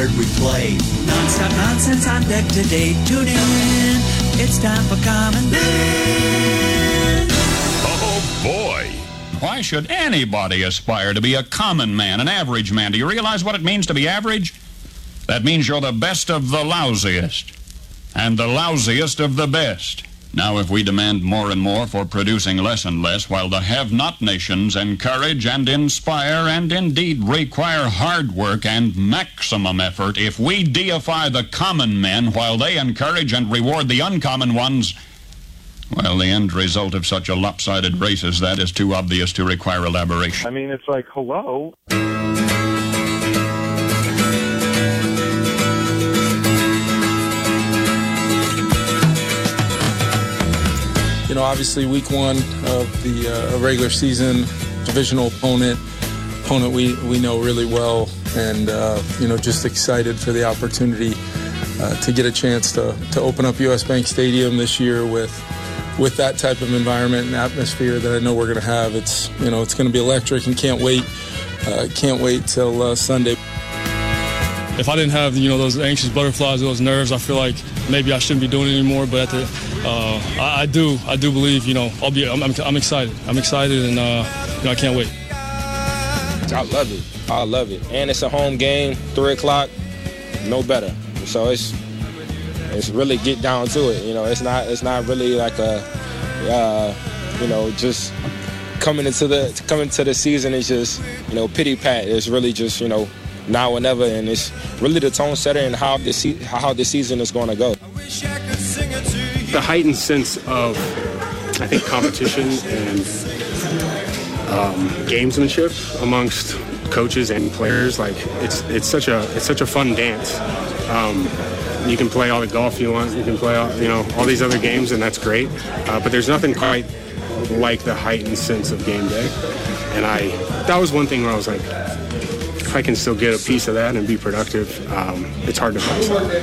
word we play. Non-stop nonsense on deck today. Tune in. It's time for Common Man. Oh, boy. Why should anybody aspire to be a common man, an average man? Do you realize what it means to be average? That means you're the best of the lousiest and the lousiest of the best. Now, if we demand more and more for producing less and less, while the have-not nations encourage and inspire and indeed require hard work and maximum effort, if we deify the common men while they encourage and reward the uncommon ones, well, the end result of such a lopsided race as that is too obvious to require elaboration. I mean, it's like, hello? You know, obviously week one of the regular season, divisional opponent we know really well, and you know, just excited for the opportunity to get a chance to open up US Bank Stadium this year with that type of environment and atmosphere that I know we're going to have. It's, you know, it's going to be electric, and can't wait till Sunday. If I didn't have, you know, those anxious butterflies, those nerves, I feel like maybe I shouldn't be doing it anymore. But I do believe, you know, I'm excited. I'm excited, and you know, I can't wait. I love it. I love it, and it's a home game, 3 o'clock, no better. So it's really get down to it. You know, it's not really like a, you know, just coming into the season is just, you know, pity pat. It's really just, you know, now or never, and it's really the tone setter and how this season is going to go. The heightened sense of, I think, competition and gamesmanship amongst coaches and players, like it's such a fun dance. You can play all the golf you want, you can play all these other games, and that's great. But there's nothing quite like the heightened sense of game day, and that was one thing where I was like, if I can still get a piece of that and be productive, it's hard to find something.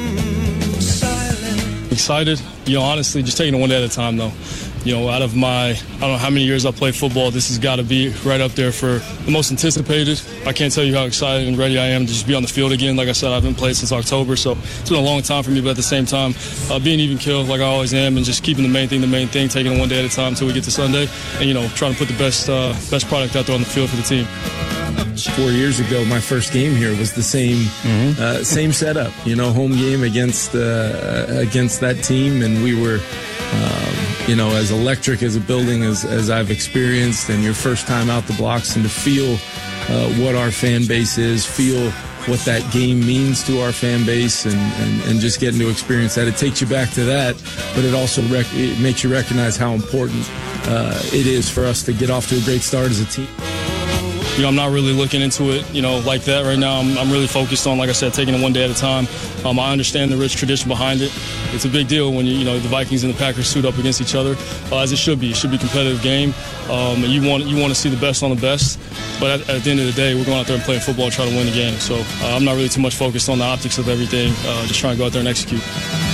Excited, you know, honestly, just taking it one day at a time, though. You know, out of I don't know how many years I played football, this has got to be right up there for the most anticipated. I can't tell you how excited and ready I am to just be on the field again. Like I said, I haven't played since October, so it's been a long time for me, but at the same time, being even killed like I always am, and just keeping the main thing, taking it one day at a time until we get to Sunday, and, you know, trying to put the best product out there on the field for the team. 4 years ago, my first game here was the same setup. You know, home game against that team, and we were, you know, as electric as a building as I've experienced. And your first time out the blocks, and to feel what our fan base is, feel what that game means to our fan base, and just getting to experience that. It takes you back to that, but it also it makes you recognize how important it is for us to get off to a great start as a team. You know, I'm not really looking into it, you know, like that right now. I'm really focused on, like I said, taking it one day at a time. I understand the rich tradition behind it. It's a big deal when you know, the Vikings and the Packers suit up against each other, as it should be. It should be a competitive game. And you want to see the best on the best. But at the end of the day, we're going out there and playing football and trying to win the game. So I'm not really too much focused on the optics of everything. Just trying to go out there and execute.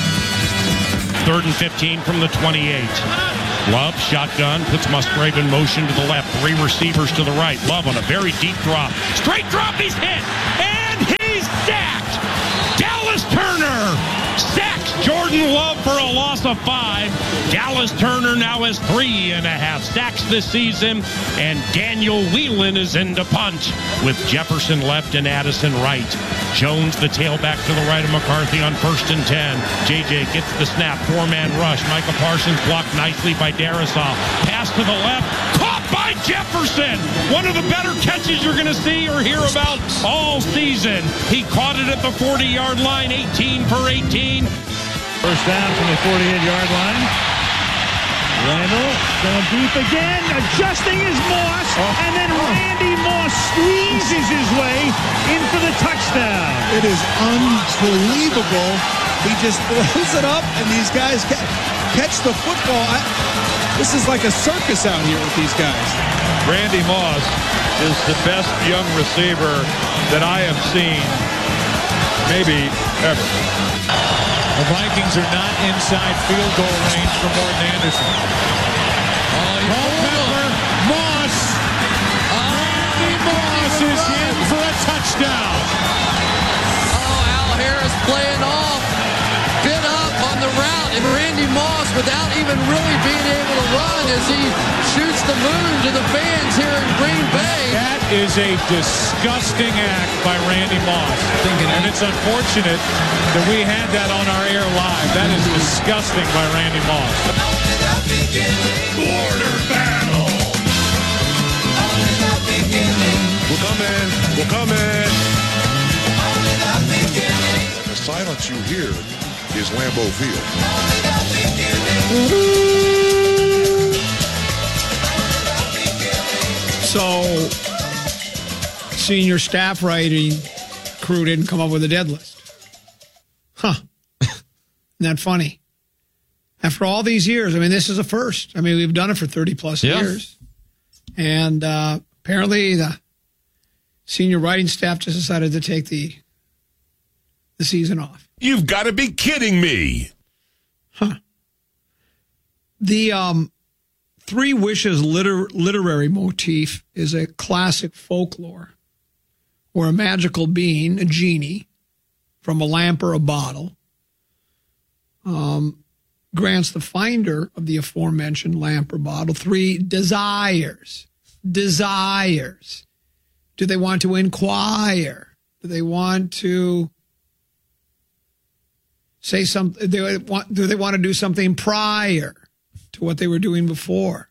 3rd and 15 from the 28. Love, shotgun, puts Musgrave in motion to the left. 3 receivers to the right. Love on a very deep drop. Straight drop, he's hit! And he's sacked! Dallas Turner sacks Jordan Love for a loss of 5. Dallas Turner now has 3.5 sacks this season, and Daniel Whelan is in to punt with Jefferson left and Addison right. Jones, the tailback to the right of McCarthy on 1st and 10. JJ gets the snap, 4-man rush. Micah Parsons blocked nicely by Darrisaw. Pass to the left, caught by Jefferson. One of the better catches you're going to see or hear about all season. He caught it at the 40-yard line, 18 for 18. First down from the 48-yard line. Randall going deep again, adjusting his Moss, and then Randy Moss squeezes his way in for the touchdown. It is unbelievable. He just throws it up, and these guys catch the football. This is like a circus out here with these guys. Randy Moss is the best young receiver that I have seen, maybe ever. The Vikings are not inside field goal range for Morton Anderson. Moss! Randy Moss is in for a touchdown. without even really being able to run as he shoots the moon to the fans here in Green Bay. That is a disgusting act by Randy Moss. And it's unfortunate that we had that on our air live. That is disgusting by Randy Moss. Border battle. We're coming. We're coming. And the silence you hear is Lambeau Field. So, senior staff writing crew didn't come up with a dead list. Huh. Isn't that funny? After all these years, I mean, this is a first. I mean, we've done it for 30-plus years. And apparently the senior writing staff just decided to take the season off. You've got to be kidding me. Huh. The Three Wishes literary motif is a classic folklore where a magical being, a genie, from a lamp or a bottle, grants the finder of the aforementioned lamp or bottle 3 desires. Desires. Do they want to inquire? Do they want to say something? Do they want to do something prior to what they were doing before?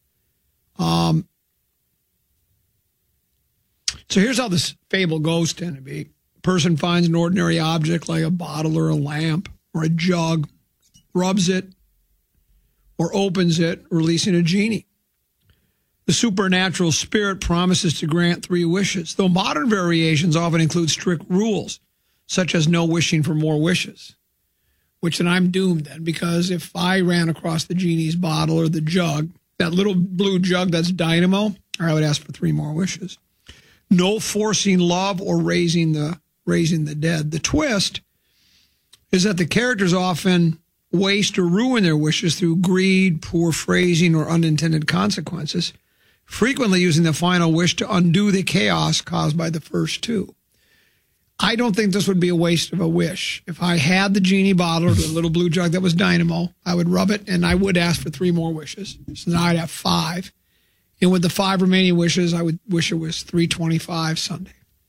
So here's how this fable goes, tend to be. A person finds an ordinary object like a bottle or a lamp or a jug, rubs it, or opens it, releasing a genie. The supernatural spirit promises to grant 3 wishes, though modern variations often include strict rules, such as no wishing for more wishes, which then I'm doomed then, because if I ran across the genie's bottle or the jug, that little blue jug that's dynamo, or I would ask for 3 more wishes. No forcing love or raising the dead. The twist is that the characters often waste or ruin their wishes through greed, poor phrasing, or unintended consequences, frequently using the final wish to undo the chaos caused by the first 2. I don't think this would be a waste of a wish. If I had the genie bottle or the little blue jug that was dynamo, I would rub it and I would ask for 3 more wishes. So now I'd have 5. And with the 5 remaining wishes, I would wish it was 3:25 Sunday.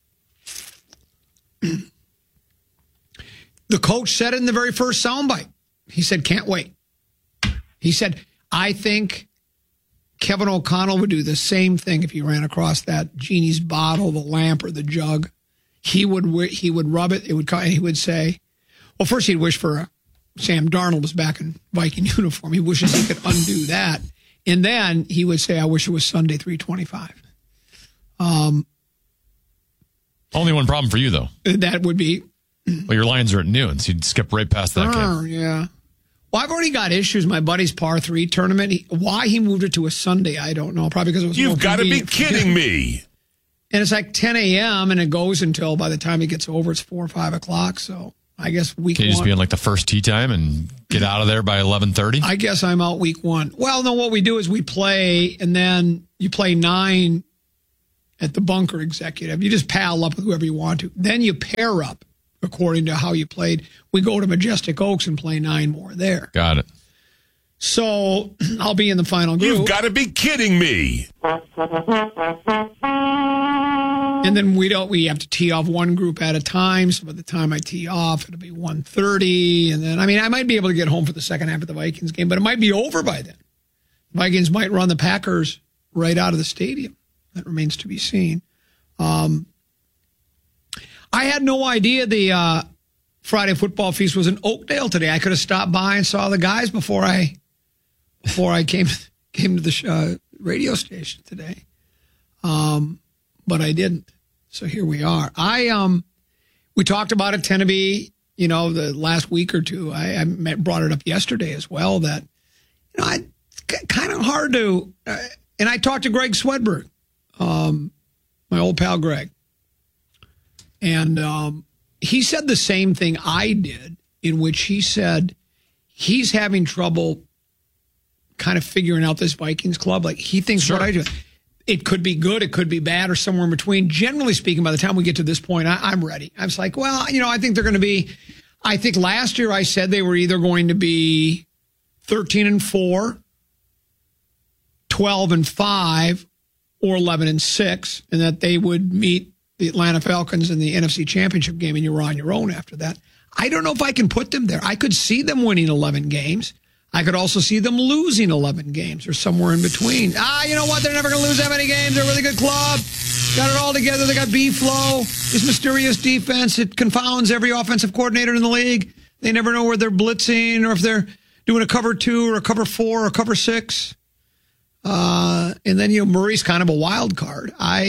The coach said it in the very first soundbite. He said, can't wait. He said, I think Kevin O'Connell would do the same thing if he ran across that genie's bottle, the lamp, or the jug. He would rub it. He would say, well, first he'd wish for Sam Darnold was back in Viking uniform. He wishes he could undo that. And then he would say, I wish it was Sunday 3:25. Only one problem for you, though. That would be. Well, your Lions are at noon, so you'd skip right past that game. Yeah. Well, I've already got issues. My buddy's par 3 tournament. Why he moved it to a Sunday, I don't know. Probably because it was You've got to be kidding me. And it's like 10 a.m. and it goes until by the time it gets over, it's 4 or 5 o'clock. So I guess week 1. Can you just be on like the first tee time and get out of there by 11:30? I guess I'm out week 1. Well, no, what we do is we play, and then you play 9 at the bunker executive. You just pal up with whoever you want to. Then you pair up according to how you played. We go to Majestic Oaks and play 9 more there. Got it. So I'll be in the final group. You've got to be kidding me. And then we have to tee off one group at a time. So by the time I tee off, it'll be 1:30. And then, I might be able to get home for the second half of the Vikings game, but it might be over by then. Vikings might run the Packers right out of the stadium. That remains to be seen. I had no idea the Friday football feast was in Oakdale today. I could have stopped by and saw the guys before I came to the radio station today. But I didn't. So here we are. We talked about it, Teneby, the last week or two. I brought it up yesterday as well that, it's kind of hard to, and I talked to Greg Swedberg, my old pal Greg. And he said the same thing I did, in which he said he's having trouble kind of figuring out this Vikings club. Like, he thinks what I do, it could be good, it could be bad, or somewhere in between. Generally speaking, by the time we get to this point, I'm ready. I was like, well, I think they're going to be, I think last year I said they were either going to be 13-4, 12-5, or 11-6, and that they would meet the Atlanta Falcons in the NFC Championship game, and you were on your own after that. I don't know if I can put them there. I could see them winning 11 games. I could also see them losing 11 games or somewhere in between. You know what? They're never going to lose that many games. They're a really good club. Got it all together. They got B-Flow, this mysterious defense. It confounds every offensive coordinator in the league. They never know where they're blitzing or if they're doing a cover 2 or a cover 4 or a cover 6. And then, Murray's kind of a wild card.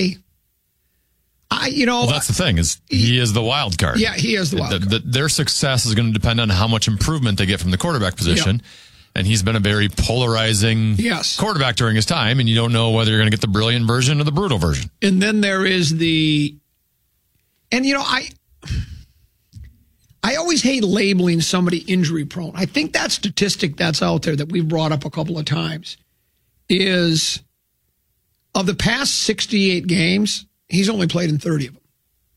Well, that's the thing, is he is the wild card. Yeah, he is the wild card. Their success is going to depend on how much improvement they get from the quarterback position. Yep. And he's been a very polarizing quarterback during his time, and you don't know whether you're going to get the brilliant version or the brutal version. And then there is I always hate labeling somebody injury prone. I think that statistic that's out there that we've brought up a couple of times is of the past 68 games, he's only played in 30 of them.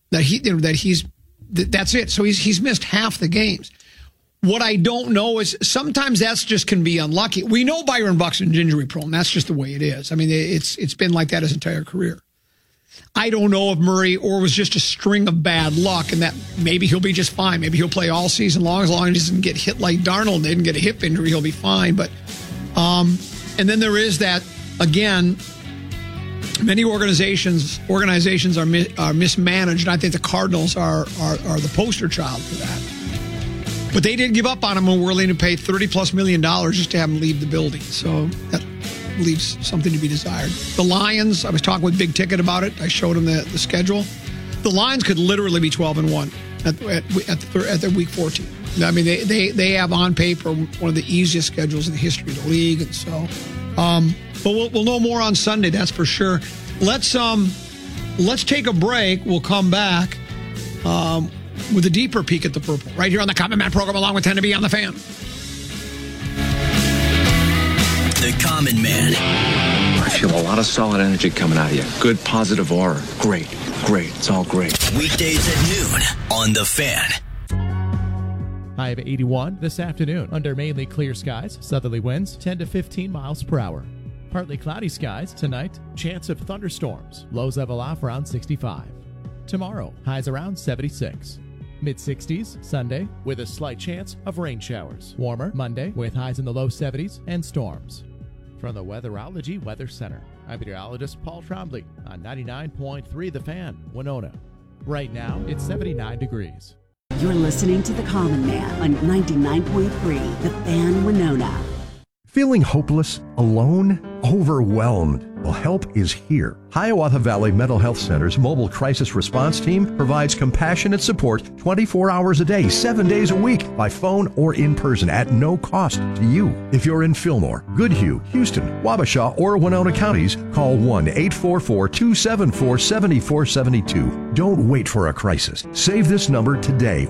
That's it. So he's missed half the games. What I don't know is sometimes that's just can be unlucky. We know Byron Buxton's injury prone. That's just the way it is. I mean, it's been like that his entire career. I don't know if Murray or was just a string of bad luck and that maybe he'll be just fine. Maybe he'll play all season long as he doesn't get hit like Darnold didn't get a hip injury. He'll be fine. But and then there is that, again, many organizations are mismanaged. I think the Cardinals are the poster child for that. But they did give up on him and were willing to pay $30+ million just to have him leave the building. So that leaves something to be desired. The Lions, I was talking with Big Ticket about it. I showed him the schedule. The Lions could literally be 12-1 at the week 14. I mean, they have on paper one of the easiest schedules in the history of the league, and so. But we'll know more on Sunday. That's for sure. Let's take a break. We'll come back with a deeper peek at the purple right here on the Common Man program, along with 10 to be on the Fan. The Common Man. I feel a lot of solid energy coming out of you. Good, positive aura. Great. It's all great. Weekdays at noon on The Fan. High of 81 this afternoon under mainly clear skies. Southerly winds 10 to 15 miles per hour. Partly cloudy skies tonight. Chance of thunderstorms. Lows level off around 65. Tomorrow, highs around 76. Mid-60s Sunday with a slight chance of rain showers. Warmer Monday with highs in the low 70s and storms. From the Weatherology Weather Center, I'm meteorologist Paul Trombley on 99.3 The Fan, Winona. Right now, it's 79 degrees. You're listening to The Common Man on 99.3 The Fan, Winona. Feeling hopeless, alone, overwhelmed? Well, help is here. Hiawatha Valley Mental Health Center's mobile crisis response team provides compassionate support 24 hours a day, 7 days a week, by phone or in person at no cost to you. If you're in Fillmore, Goodhue, Houston, Wabasha, or Winona counties, call 1-844-274-7472. Don't wait for a crisis. Save this number today,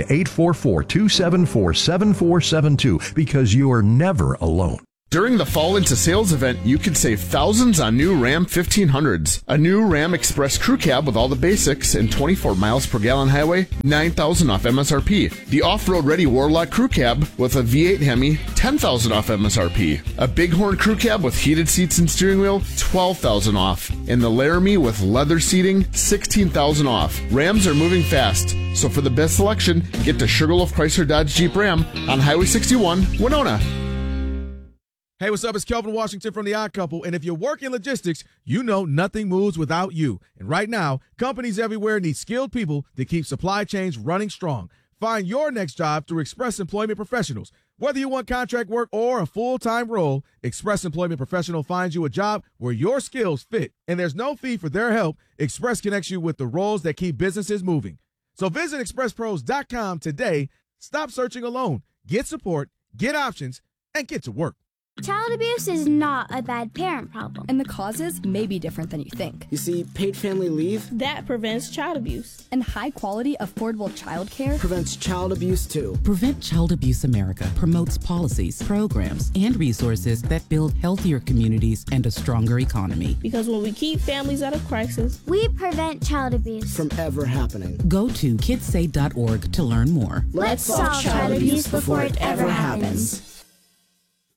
1-844-274-7472, because you are never alone. During the Fall Into Sales event, you can save thousands on new Ram 1500s. A new Ram Express Crew Cab with all the basics and 24 miles per gallon highway, $9,000 off MSRP. The off-road ready Warlock Crew Cab with a V8 Hemi, $10,000 off MSRP. A Bighorn Crew Cab with heated seats and steering wheel, $12,000 off. And the Laramie with leather seating, $16,000 off. Rams are moving fast, so for the best selection, get to Sugarloaf Chrysler Dodge Jeep Ram on Highway 61, Winona. Hey, what's up? It's Kelvin Washington from The Odd Couple, and if you work in logistics, you know nothing moves without you. And right now, companies everywhere need skilled people to keep supply chains running strong. Find your next job through Express Employment Professionals. Whether you want contract work or a full-time role, Express Employment Professional finds you a job where your skills fit. And there's no fee for their help. Express connects you with the roles that keep businesses moving. So visit expresspros.com today. Stop searching alone. Get support, get options, and get to work. Child abuse is not a bad parent problem. And the causes may be different than you think. You see, paid family leave, that prevents child abuse. And high-quality, affordable child care prevents child abuse, too. Prevent Child Abuse America promotes policies, programs, and resources that build healthier communities and a stronger economy. Because when we keep families out of crisis, we prevent child abuse from ever happening. Go to kidssay.org to learn more. Let's solve child abuse before it ever happens.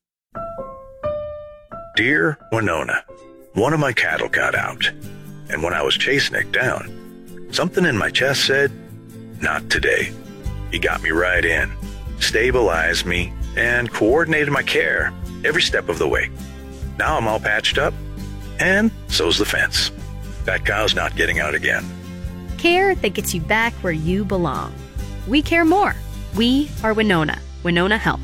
Dear Winona, one of my cattle got out, and when I was chasing it down, something in my chest said, not today. He got me right in, stabilized me, and coordinated my care every step of the way. Now I'm all patched up, and so's the fence. That cow's not getting out again. Care that gets you back where you belong. We care more. We are Winona. Winona Health.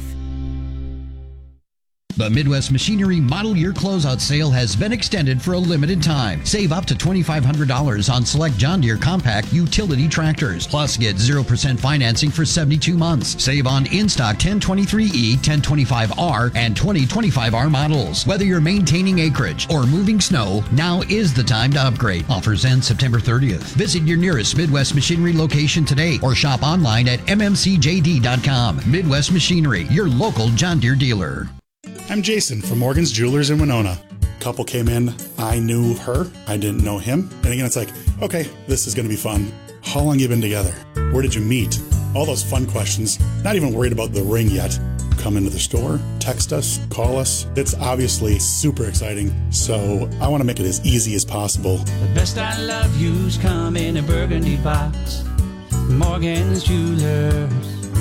The Midwest Machinery Model Year Closeout Sale has been extended for a limited time. Save up to $2,500 on select John Deere compact utility tractors. Plus, get 0% financing for 72 months. Save on in-stock 1023E, 1025R, and 2025R models. Whether you're maintaining acreage or moving snow, now is the time to upgrade. Offers end September 30th. Visit your nearest Midwest Machinery location today or shop online at mmcjd.com. Midwest Machinery, your local John Deere dealer. I'm Jason from Morgan's Jewelers in Winona. Couple came in, I knew her, I didn't know him. And again, it's like, okay, this is going to be fun. How long you been together? Where did you meet? All those fun questions. Not even worried about the ring yet. Come into the store, text us, call us. It's obviously super exciting, so I want to make it as easy as possible. The best I love you's come in a burgundy box. Morgan's Jewelers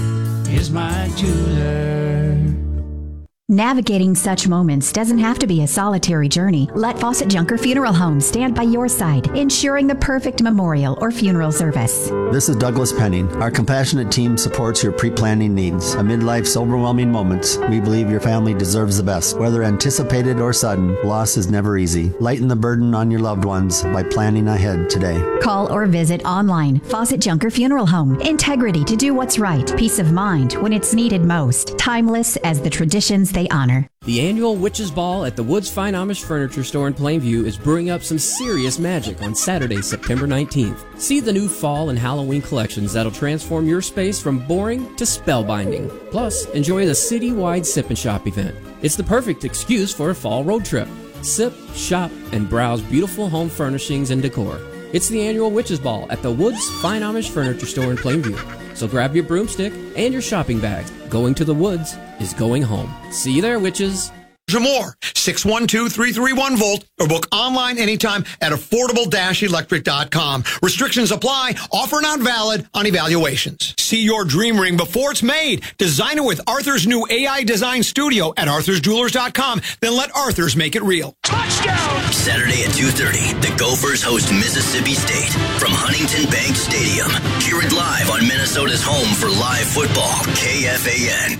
is my jeweler. Navigating such moments doesn't have to be a solitary journey. Let Fawcett Junker Funeral Home stand by your side, ensuring the perfect memorial or funeral service. This is Douglas Penning. Our compassionate team supports your pre-planning needs. Amid life's overwhelming moments, we believe your family deserves the best. Whether anticipated or sudden, loss is never easy. Lighten the burden on your loved ones by planning ahead today. Call or visit online. Fawcett Junker Funeral Home. Integrity to do what's right. Peace of mind when it's needed most. Timeless as the traditions they honor. The annual Witches Ball at the Woods Fine Amish Furniture Store in Plainview is brewing up some serious magic on Saturday, September 19th. See the new fall and Halloween collections that'll transform your space from boring to spellbinding. Plus, enjoy the citywide Sip and Shop event. It's the perfect excuse for a fall road trip. Sip, shop, and browse beautiful home furnishings and decor. It's the annual Witches Ball at the Woods Fine Amish Furniture Store in Plainview. So grab your broomstick and your shopping bags. Going to the woods is going home. See you there, witches. Or more, 612-331-VOLT, or book online anytime at affordable-electric.com. Restrictions apply. Offer not valid on evaluations. See your dream ring before it's made. Design it with Arthur's new AI design studio at arthursjewelers.com. Then let Arthur's make it real. Touchdown! Saturday at 2:30, the Gophers host Mississippi State from Huntington Bank Stadium. Hear it live on Minnesota's home for live football, KFAN.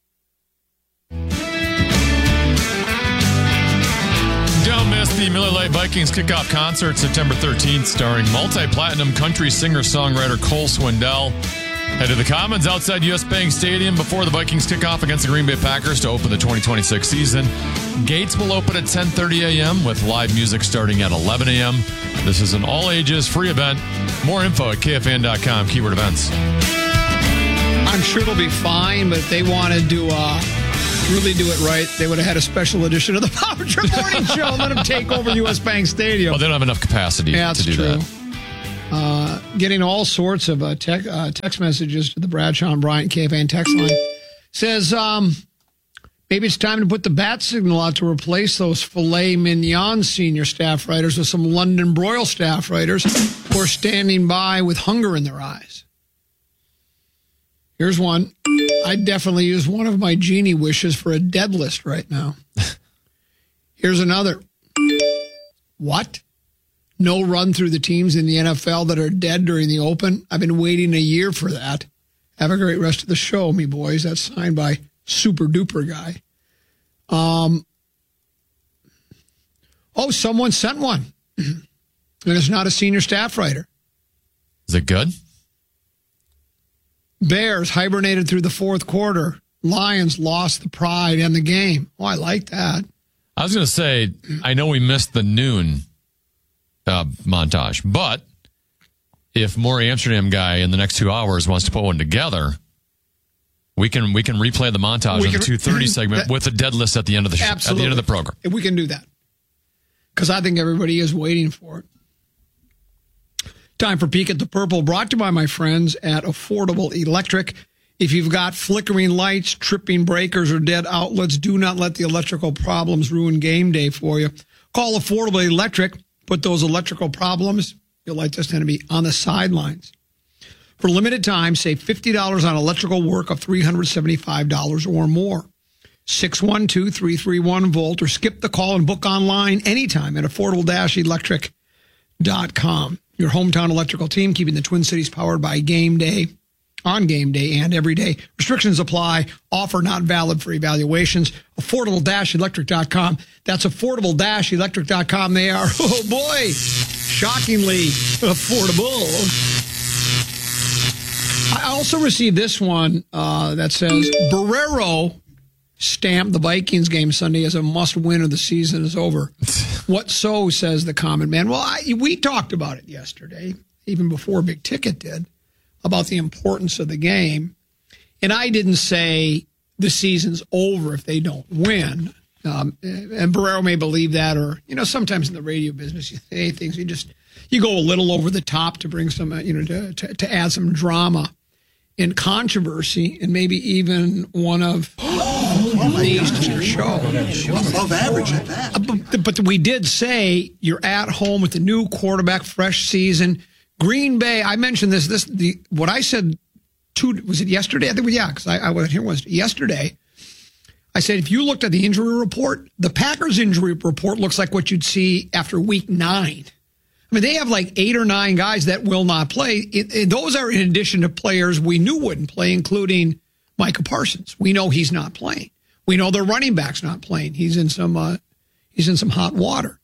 Don't miss the Miller Lite Vikings kickoff concert September 13th, starring multi-platinum country singer-songwriter Cole Swindell. Head to the Commons outside U.S. Bank Stadium before the Vikings kick off against the Green Bay Packers to open the 2026 season. Gates will open at 10:30 a.m. with live music starting at 11 a.m. This is an all-ages free event. More info at KFAN.com, keyword events. I'm sure it'll be fine, but if they wanted to really do it right, they would have had a special edition of the Power Trip Morning Show and let them take over U.S. Bank Stadium. Well, they don't have enough capacity to do that. Getting all sorts of text messages to the Bradshaw and Bryant KFAN text line. Says, maybe it's time to put the bat signal out to replace those filet mignon senior staff writers with some London broil staff writers who are standing by with hunger in their eyes. Here's one. I'd definitely use one of my genie wishes for a dead list right now. Here's another. What? No run through the teams in the NFL that are dead during the Open? I've been waiting a year for that. Have a great rest of the show, me boys. That's signed by Super Duper Guy. Someone sent one. And it's not a senior staff writer. Is it good? Bears hibernated through the fourth quarter. Lions lost the pride and the game. Oh, I like that. I was going to say, I know we missed the noon montage, but if Maury Amsterdam guy in the next 2 hours wants to put one together, we can replay the montage of the 2:30 segment with a dead list at the end of the show, at the end of the program. If we can do that, because I think everybody is waiting for it. Time for Peek at the Purple, brought to you by my friends at Affordable Electric. If you've got flickering lights, tripping breakers, or dead outlets, do not let the electrical problems ruin game day for you. Call Affordable Electric. Put those electrical problems, you'll like this to be on the sidelines. For limited time, save $50 on electrical work of $375 or more. 612-331-VOLT or skip the call and book online anytime at affordable-electric.com. Your hometown electrical team keeping the Twin Cities powered by game day, on game day and every day. Restrictions apply. Offer not valid for evaluations. Affordable-electric.com. That's affordable-electric.com. They are, oh boy, shockingly affordable. I also received this one that says, Barrero stamped the Vikings game Sunday as a must-win or the season is over. What so, says the common man? Well, we talked about it yesterday, even before Big Ticket did, about the importance of the game. And I didn't say the season's over if they don't win. And Barrero may believe that, or, sometimes in the radio business, you say things, you go a little over the top to bring some, to add some drama and controversy, and maybe even one of these to your show. Above average at that. But we did say you're at home with the new quarterback, fresh season. Green Bay, I mentioned what I said, was it yesterday? I think, because I wasn't here Wednesday. Yesterday, I said, if you looked at the injury report, the Packers injury report looks like what you'd see after week 9. I mean, they have like 8 or 9 guys that will not play. Those are in addition to players we knew wouldn't play, including Micah Parsons. We know he's not playing. We know their running back's not playing. He's in some hot water.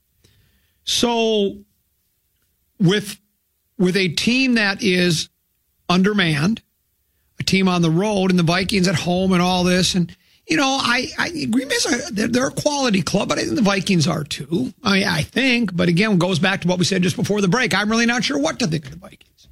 So with a team that is undermanned, a team on the road, and the Vikings at home and all this, and Green Bay's they're a quality club, but I think the Vikings are too. I think, but again, it goes back to what we said just before the break. I'm really not sure what to think of the Vikings.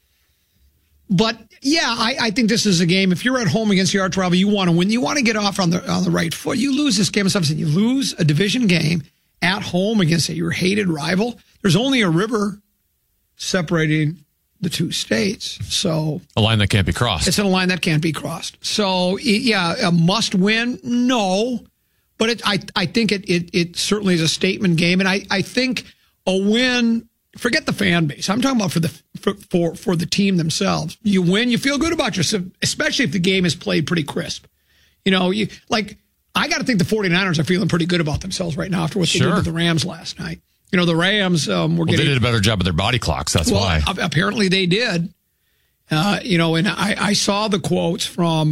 But yeah, I think this is a game. If you're at home against your arch rival, you want to win. You want to get off on the right foot. You lose this game, and you lose a division game at home against your hated rival. There's only a river separating the two states. So a line that can't be crossed. It's a line that can't be crossed. So yeah, a must win. No, but I think it certainly is a statement game. And I think a win, forget the fan base. I'm talking about for the team themselves. You win, you feel good about yourself, especially if the game is played pretty crisp. I got to think the 49ers are feeling pretty good about themselves right now after what they did with the Rams last night. The Rams they did a better job of their body clocks. That's why. Apparently they did. And I saw the quotes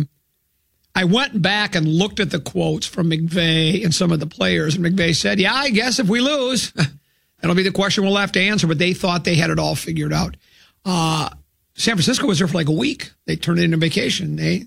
I went back and looked at the quotes from McVay and some of the players. And McVay said, yeah, I guess if we lose, that'll be the question we'll have to answer. But they thought they had it all figured out. San Francisco was there for like a week. They turned it into vacation. They,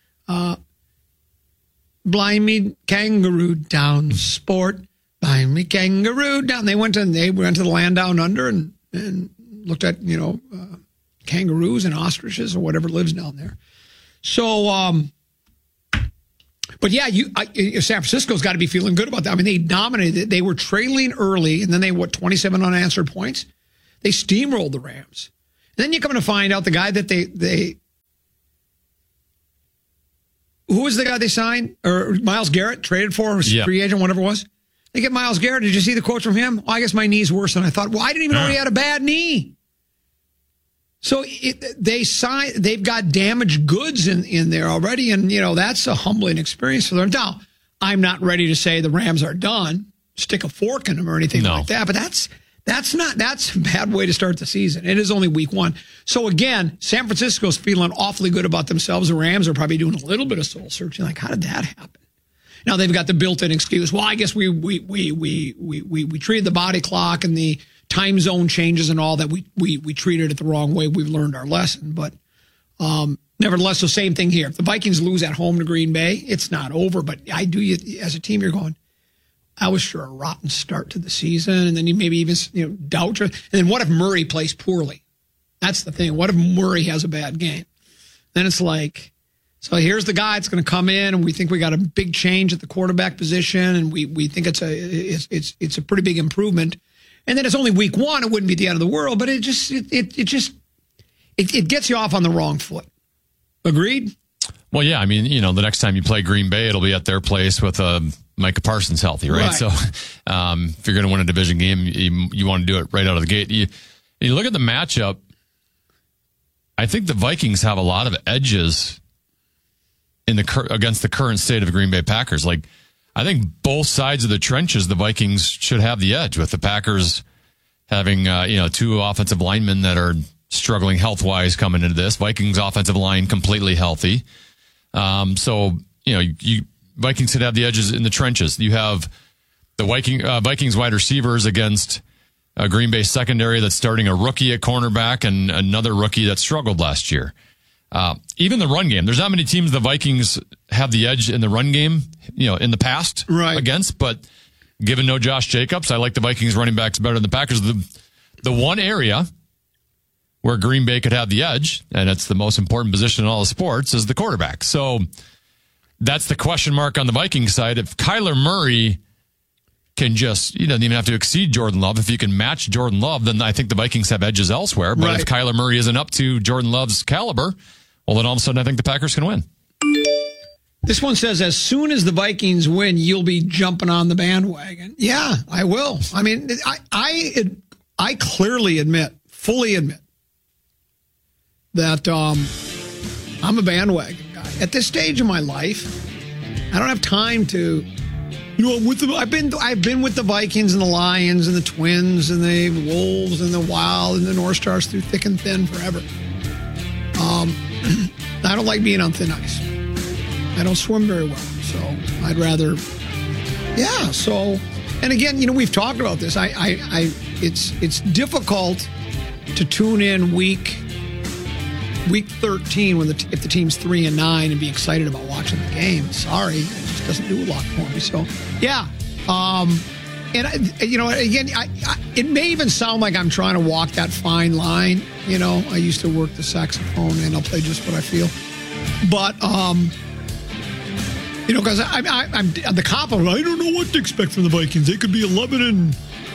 blind me kangaroo down sport. Blind me kangaroo down. They went to the land down under and looked at, kangaroos and ostriches or whatever lives down there. So, but yeah, San Francisco's got to be feeling good about that. I mean, they dominated. They were trailing early, and then 27 unanswered points. They steamrolled the Rams. And then you come to find out the guy that who was the guy they signed? Or Myles Garrett traded for, free agent, whatever it was. They get Myles Garrett. Did you see the quote from him? Well, I guess my knee's worse than I thought. Well, I didn't even know he had a bad knee. So they've got damaged goods in there already, and that's a humbling experience for them. Now, I'm not ready to say the Rams are done, stick a fork in them or anything like that, but that's a bad way to start the season. It is only week 1. So again, San Francisco's feeling awfully good about themselves. The Rams are probably doing a little bit of soul searching, like, how did that happen? Now they've got the built-in excuse. Well, I guess we treated the body clock and the time zone changes and all that. We treated it the wrong way. We've learned our lesson, but nevertheless, the same thing here. If the Vikings lose at home to Green Bay, it's not over. But as a team, you're going, that was sure a rotten start to the season, and then you maybe even doubt. And then what if Murray plays poorly? That's the thing. What if Murray has a bad game? Then it's like. So here's the guy that's going to come in, and we think we got a big change at the quarterback position, and we think it's a pretty big improvement. And then it's only week 1; it wouldn't be the end of the world, but it gets you off on the wrong foot. Agreed? Well, yeah, I mean, the next time you play Green Bay, it'll be at their place with Micah Parsons healthy, right? So if you're going to win a division game, you want to do it right out of the gate. You look at the matchup, I think the Vikings have a lot of edges against the current state of the Green Bay Packers. Like, I think both sides of the trenches, the Vikings should have the edge, with the Packers having, two offensive linemen that are struggling health-wise coming into this. Vikings offensive line completely healthy. Vikings should have the edges in the trenches. You have the Vikings wide receivers against a Green Bay secondary that's starting a rookie at cornerback and another rookie that struggled last year. Even the run game, there's not many teams the Vikings have the edge in the run game, in the past against, but given no Josh Jacobs, I like the Vikings running backs better than the Packers. The one area where Green Bay could have the edge, and it's the most important position in all the sports, is the quarterback. So that's the question mark on the Vikings side. If Kyler Murray can just, he doesn't even have to exceed Jordan Love. If you can match Jordan Love, then I think the Vikings have edges elsewhere. But if Kyler Murray isn't up to Jordan Love's caliber, well, then all of a sudden I think the Packers can win. This one says, as soon as the Vikings win, you'll be jumping on the bandwagon. Yeah, I will. I mean, I clearly fully admit, that I'm a bandwagon guy. At this stage of my life, I don't have time to, I've been with the Vikings and the Lions and the Twins and the Wolves and the Wild and the North Stars through thick and thin forever. I don't like being on thin ice. I don't swim very well, so I'd rather, So, and again, we've talked about this. It's difficult to tune in week 13 if the team's 3-9 and be excited about watching the game. Sorry, it just doesn't do a lot for me. So it may even sound like I'm trying to walk that fine line. I used to work the saxophone and I'll play just what I feel. But because I'm the cop, I don't know what to expect from the Vikings. They could be 11-6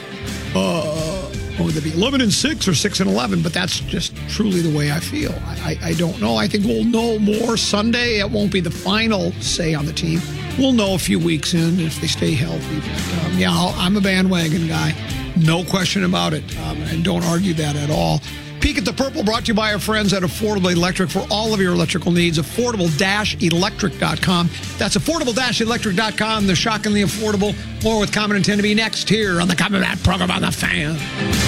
or 6-11, but that's just truly the way I feel. I don't know. I think we'll know more Sunday. It won't be the final say on the team. We'll know a few weeks in if they stay healthy. But, I'm a bandwagon guy. No question about it. And don't argue that at all. Peek at the Purple, brought to you by our friends at Affordable Electric for all of your electrical needs. Affordable-electric.com. That's affordable-electric.com. They're shockingly affordable. More with Common and 10 to be next here on the Common Man program on The Fan.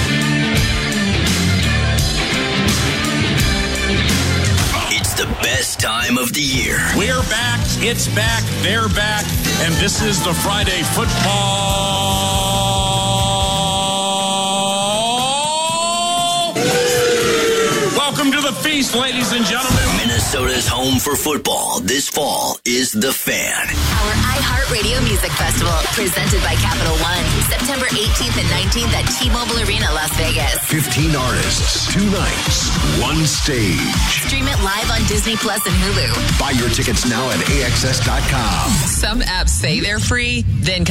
It's the best time of the year. We're back. It's back. They're back. And this is the Friday football. Welcome to the feast, ladies and gentlemen. Minnesota's home for football this fall is The Fan. Our iHeartRadio Music Festival, presented by Capital One, September 18th and 19th at T-Mobile Arena, Las Vegas. 15 artists, 2 nights, 1 stage. Stream it live on Disney Plus and Hulu. Buy your tickets now at AXS.com. Some apps say they're free, then